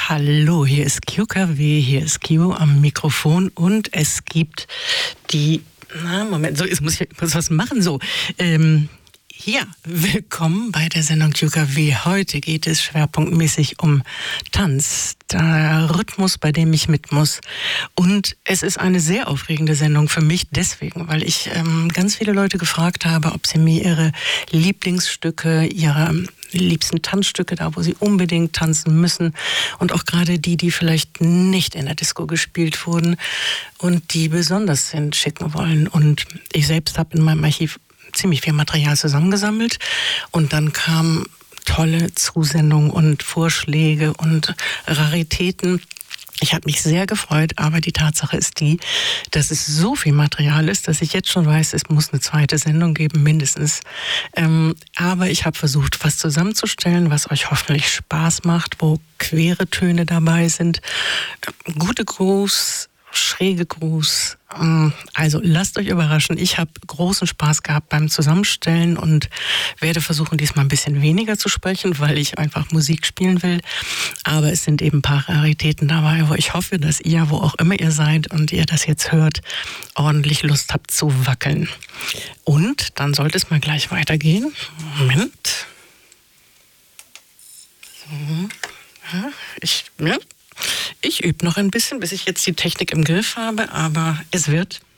Hallo, hier ist QKW, hier ist Q am Mikrofon und es gibt die... Moment, so, jetzt muss ich was machen, so. Hier, willkommen bei der Sendung QKW. Heute geht es schwerpunktmäßig um Tanz, der Rhythmus, bei dem ich mit muss. Und es ist eine sehr aufregende Sendung für mich deswegen, weil ich ganz viele Leute gefragt habe, ob sie mir ihre Lieblingsstücke, ihre liebsten Tanzstücke, da wo sie unbedingt tanzen müssen und auch gerade die vielleicht nicht in der Disco gespielt wurden und die besonders sind, schicken wollen. Und ich selbst habe in meinem Archiv ziemlich viel Material zusammengesammelt und dann kamen tolle Zusendungen und Vorschläge und Raritäten. Ich habe mich sehr gefreut, aber die Tatsache ist die, dass es so viel Material ist, dass ich jetzt schon weiß, es muss eine zweite Sendung geben, mindestens. Aber ich habe versucht, was zusammenzustellen, was euch hoffentlich Spaß macht, wo quere Töne dabei sind, gute Grooves, schräge Grooves. Also lasst euch überraschen. Ich habe großen Spaß gehabt beim Zusammenstellen und werde versuchen, diesmal ein bisschen weniger zu sprechen, weil ich einfach Musik spielen will. Aber es sind eben ein paar Raritäten dabei, wo ich hoffe, dass ihr, wo auch immer ihr seid und ihr das jetzt hört, ordentlich Lust habt zu wackeln. Und dann sollte es mal gleich weitergehen. Moment. Ich übe noch ein bisschen, bis ich jetzt die Technik im Griff habe, aber es wird.